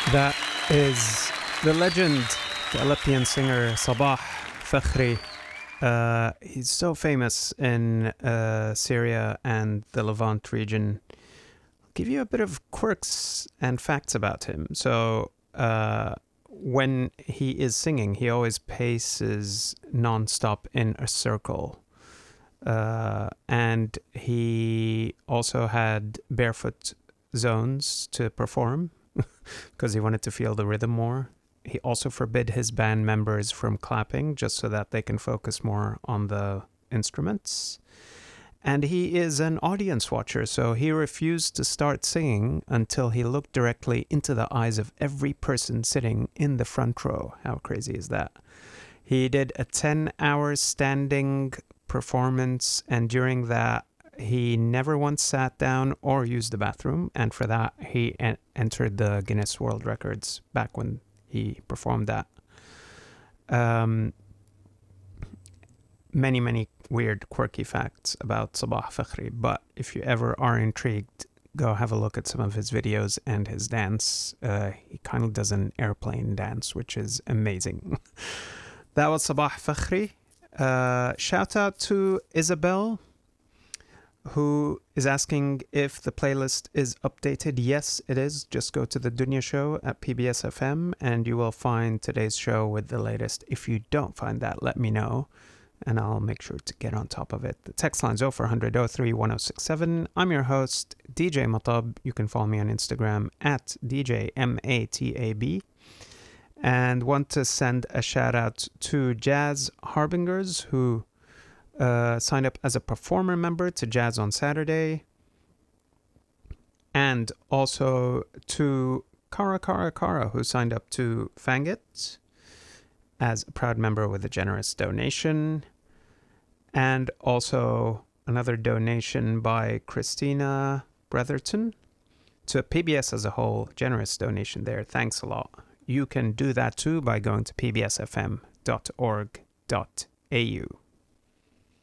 That is the legend, the Aleppian singer Sabah Fakhri. He's so famous in Syria and the Levant region. I'll give you a bit of quirks and facts about him. So, when he is singing, he always paces nonstop in a circle. And he also had barefoot zones to perform because he wanted to feel the rhythm more. He also forbid his band members from clapping just so that they can focus more on the instruments. And he is an audience watcher, so he refused to start singing until he looked directly into the eyes of every person sitting in the front row. How crazy is that? He did a 10-hour standing performance, and during that, he never once sat down or used the bathroom, and for that, he entered the Guinness World Records back when he performed that. Many weird, quirky facts about Sabah Fakhri, but if you ever are intrigued, go have a look at some of his videos and his dance. He kind of does an airplane dance, which is amazing. That was Sabah Fakhri. Shout out to Isabel, who is asking if the playlist is updated. Yes, it is. Just go to the Dunya Show at PBS FM and you will find today's show with the latest. If you don't find that, let me know and I'll make sure to get on top of it. The text line's 0400 03 1067. I'm your host, DJ Matab. You can follow me on Instagram at DJ MATAB. And want to send a shout out to Jazz Harbingers, who signed up as a performer member to Jazz on Saturday. And also to Kara, who signed up to Fangit as a proud member with a generous donation. And also another donation by Christina Bretherton to PBS as a whole. Generous donation there. Thanks a lot. You can do that too by going to pbsfm.org.au.